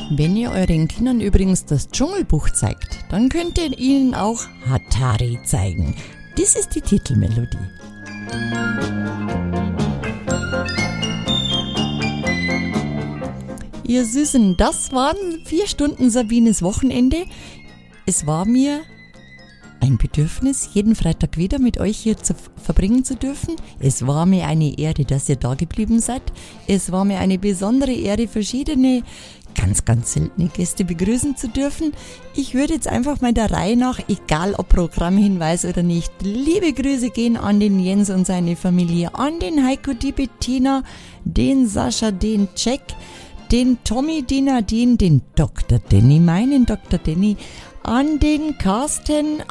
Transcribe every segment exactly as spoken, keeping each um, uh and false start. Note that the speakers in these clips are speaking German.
Wenn ihr euren Kindern übrigens das Dschungelbuch zeigt, dann könnt ihr ihnen auch Hatari zeigen. Das ist die Titelmelodie. Ihr Süßen, das waren vier Stunden Sabines Wochenende. Es war mir ein Bedürfnis, jeden Freitag wieder mit euch hier zu verbringen zu dürfen. Es war mir eine Ehre, dass ihr da geblieben seid. Es war mir eine besondere Ehre, verschiedene, ganz, ganz seltene Gäste begrüßen zu dürfen. Ich würde jetzt einfach mal der Reihe nach, egal ob Programmhinweis oder nicht, liebe Grüße gehen an den Jens und seine Familie, an den Heiko, die Bettina, den Sascha, den Jack, den Tommy, die Nadine, den Doktor Danny, meinen Doktor Danny, an den Carsten,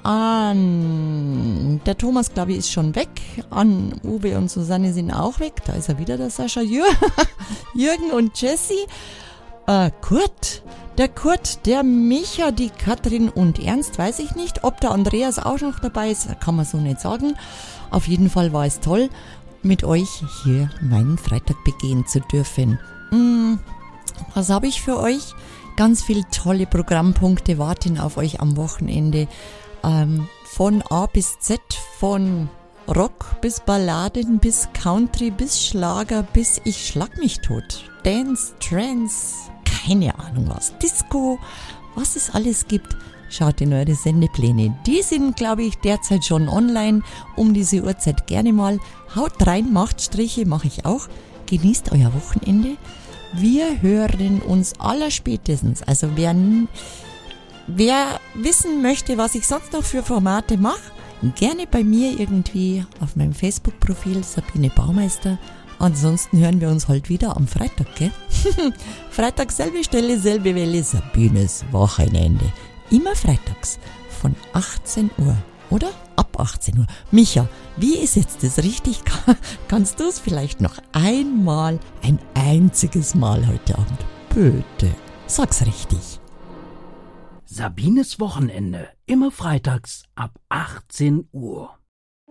an der Thomas, glaube ich, ist schon weg, an Uwe und Susanne sind auch weg, da ist er wieder, der Sascha, Jür- Jürgen und Jessie, äh, Kurt, der Kurt, der Micha, die Katrin und Ernst, weiß ich nicht, ob der Andreas auch noch dabei ist, kann man so nicht sagen. Auf jeden Fall war es toll, mit euch hier meinen Freitag begehen zu dürfen. Mmh. Was habe ich für euch? Ganz viele tolle Programmpunkte warten auf euch am Wochenende. Ähm, von A bis Z, von Rock bis Balladen, bis Country, bis Schlager, bis ich schlag mich tot. Dance, Trance, keine Ahnung was. Disco, was es alles gibt. Schaut in eure Sendepläne. Die sind, glaube ich, derzeit schon online. Um diese Uhrzeit gerne mal. Haut rein, macht Striche, mache ich auch. Genießt euer Wochenende. Wir hören uns allerspätestens, also wer, wer wissen möchte, was ich sonst noch für Formate mache, gerne bei mir irgendwie auf meinem Facebook-Profil Sabine Baumeister. Ansonsten hören wir uns halt wieder am Freitag, gell? Freitag selbe Stelle, selbe Welle, Sabines Wochenende. Immer freitags von achtzehn Uhr, oder? Ab achtzehn Uhr. Micha, wie ist jetzt das richtig? Kannst du es vielleicht noch einmal, ein einziges Mal heute Abend? Bitte, sag's richtig. Sabines Wochenende, immer freitags ab achtzehn Uhr.